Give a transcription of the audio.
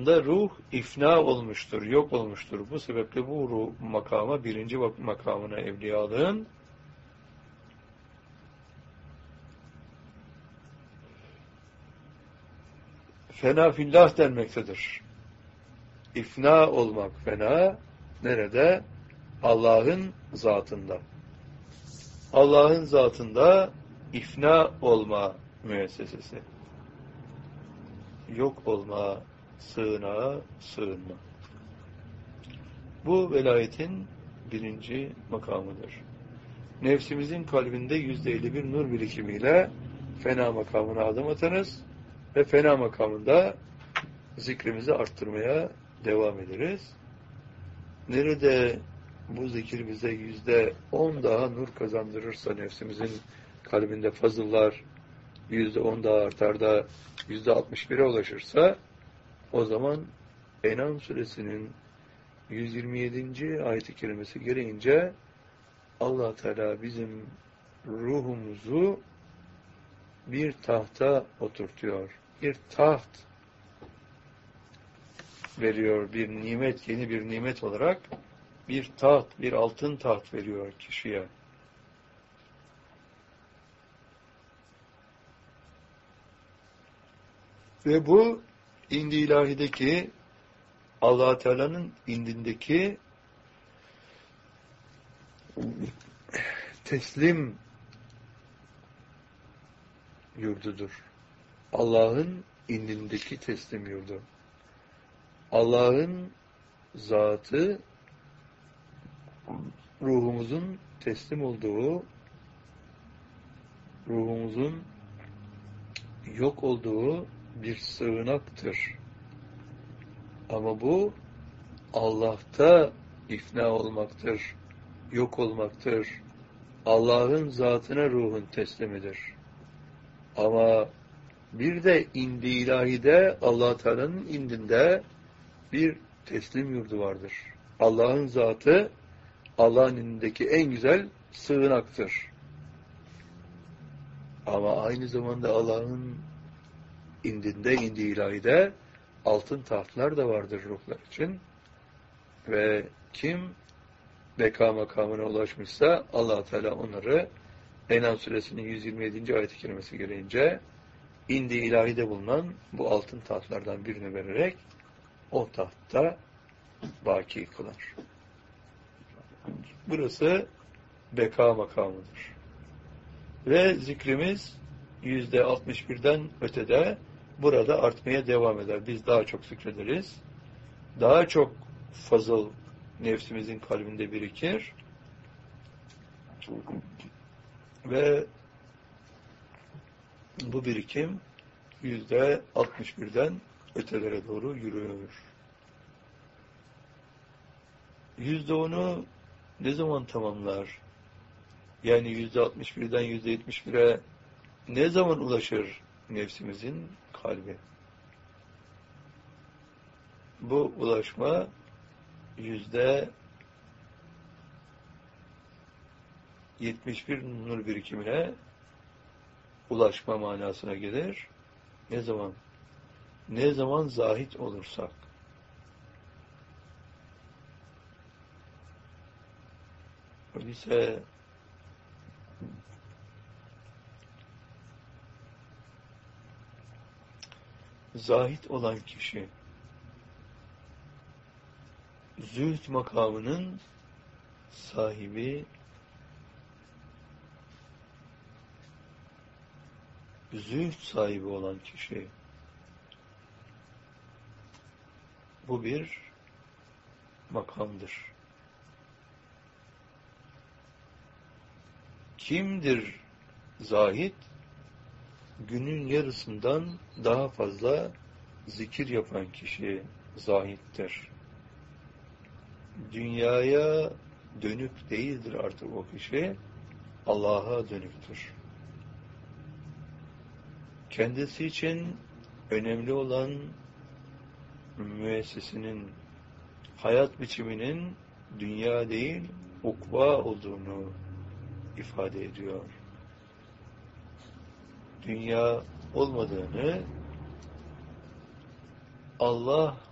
zatında ruh ifna olmuştur, yok olmuştur. Bu sebeple bu ruh makama, birinci makamına evliyalığın fena fillah denmektedir. İfna olmak fena nerede? Allah'ın zatında. Allah'ın zatında ifna olma müessesesi. Yok olma, sığınağa sığınma. Bu velayetin birinci makamıdır. Nefsimizin kalbinde %51 nur birikimiyle fena makamına adım atarız ve fena makamında zikrimizi arttırmaya devam ederiz. Nerede bu zikir bize %10 daha nur kazandırırsa, nefsimizin kalbinde fazıllar %10 daha artar da %61'e ulaşırsa, o zaman En'am suresinin 127. ayet-i kerimesi gereğince Allah Teala bizim ruhumuzu bir tahta oturtuyor. Bir taht veriyor. Bir nimet, yeni bir nimet olarak bir taht, bir altın taht veriyor kişiye. Ve bu indi ilahideki, Allah Teala'nın indindeki teslim yurdudur. Allah'ın indindeki teslim yurdu. Allah'ın zatı ruhumuzun teslim olduğu, ruhumuzun yok olduğu bir sığınaktır. Ama bu Allah'ta ifna olmaktır, yok olmaktır. Allah'ın zatına ruhun teslimidir. Ama bir de indi ilahide, Allah Teala'nın indinde bir teslim yurdu vardır. Allah'ın zatı, Allah'ın indindeki en güzel sığınaktır. Ama aynı zamanda Allah'ın indinde, indi ilahide altın tahtlar da vardır ruhlar için. Ve kim beka makamına ulaşmışsa Allah Teala onları En'am suresinin 127. ayet-i kerimesi gereğince indi ilahide bulunan bu altın tahtlardan birini vererek o tahtta baki kılar. Burası beka makamıdır. Ve zikrimiz %61'den ötede burada artmaya devam eder. Biz daha çok zikrederiz. Daha çok fazıl nefsimizin kalbinde birikir. Ve bu birikim %61'den ötelere doğru yürüyor. %10'u ne zaman tamamlar? Yani %61'den %71'e ne zaman ulaşır nefsimizin kalbi? Bu ulaşma %71 nur birikimine ulaşma manasına gelir. Ne zaman? Ne zaman zahit olursak. Öyleyse zahit olan kişi zühd makamının sahibi, zühd sahibi olan kişi, bu bir makamdır. Kimdir zahid? Günün yarısından daha fazla zikir yapan kişi zahittir. Dünyaya dönük değildir artık o kişi, Allah'a dönüktür. Kendisi için önemli olan müessesinin, hayat biçiminin dünya değil, ukba olduğunu ifade ediyor. Dünya olmadığını, Allah